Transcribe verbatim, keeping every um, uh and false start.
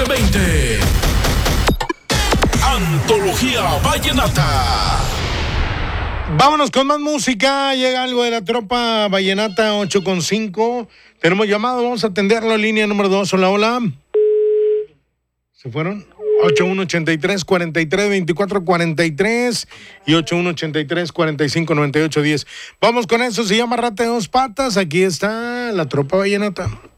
doce veinte. Antología Vallenata. Vámonos con más música. Llega algo de la tropa vallenata, ocho con cinco. Tenemos llamado, vamos a atenderlo. Línea número dos. Hola, hola. ¿Se fueron? ocho uno ocho tres, cuatro tres, veinticuatro cuarenta y tres y ocho uno ocho tres, cuarenta y cinco, noventa y ocho, diez. Vamos con eso, se llama Rata de Dos Patas. Aquí está la tropa vallenata.